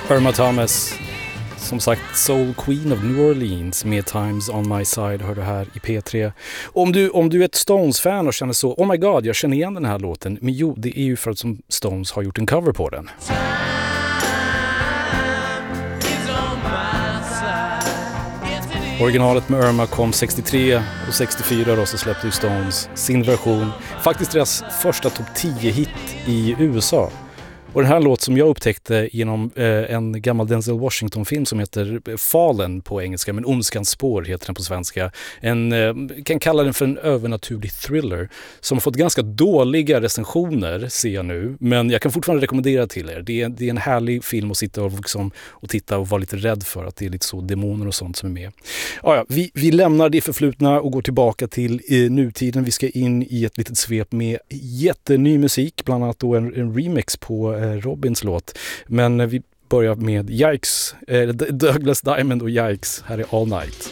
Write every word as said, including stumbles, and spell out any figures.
Irma Thomas, som sagt Soul Queen of New Orleans med Times on My Side, hör du här i P tre. Om du, om du är ett Stones-fan och känner så, oh my god, jag känner igen den här låten, men jo, det är ju för att som Stones har gjort en cover på den. Originalet med Irma kom sextiotre och sextiofyra då så släppte ju Stones sin version. Faktiskt deras första topp tio-hit i U S A. Och den här låt som jag upptäckte genom eh, en gammal Denzel Washington-film som heter Fallen på engelska, men Ondskans spår heter den på svenska. En, eh, kan kalla den för en övernaturlig thriller som har fått ganska dåliga recensioner, ser jag nu. Men jag kan fortfarande rekommendera till er. Det är, det är en härlig film att sitta och, liksom, och titta och vara lite rädd för att det är lite så demoner och sånt som är med. Ja, ja, vi, vi lämnar det förflutna och går tillbaka till eh, nutiden. Vi ska in i ett litet svep med jätteny musik, bland annat då en, en remix på Robins låt. Men vi börjar med Yikes, eh, Douglas Diamond och Yikes. Här är All Night.